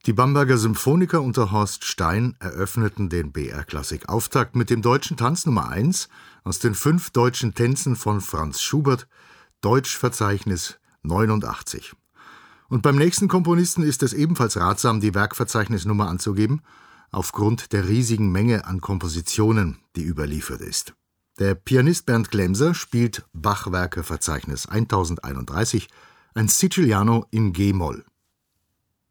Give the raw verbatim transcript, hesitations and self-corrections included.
Die Bamberger Symphoniker unter Horst Stein eröffneten den B R-Klassik-Auftakt mit dem deutschen Tanz Nummer eins aus den fünf deutschen Tänzen von Franz Schubert, Deutschverzeichnis neunundachtzig. Und beim nächsten Komponisten ist es ebenfalls ratsam, die Werkverzeichnisnummer anzugeben, aufgrund der riesigen Menge an Kompositionen, die überliefert ist. Der Pianist Bernd Glemser spielt Bach-Werke-Verzeichnis tausendeinunddreißig, ein Siciliano in G-Moll.